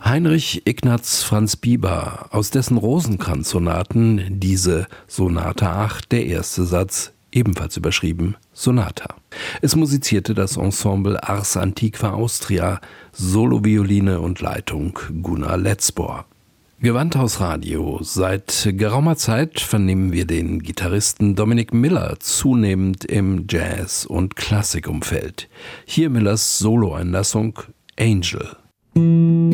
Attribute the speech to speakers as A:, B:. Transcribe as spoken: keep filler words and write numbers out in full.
A: Heinrich Ignaz Franz Biber, aus dessen Rosenkranz-Sonaten diese Sonate acht, der erste Satz, ebenfalls überschrieben Sonata. Es musizierte das Ensemble Ars Antiqua Austria, Solovioline und Leitung Gunnar Letzbohr. Gewandhaus Radio. Seit geraumer Zeit vernehmen wir den Gitarristen Dominic Miller zunehmend im Jazz- und Klassikumfeld. Hier Millers Soloeinlassung Angel.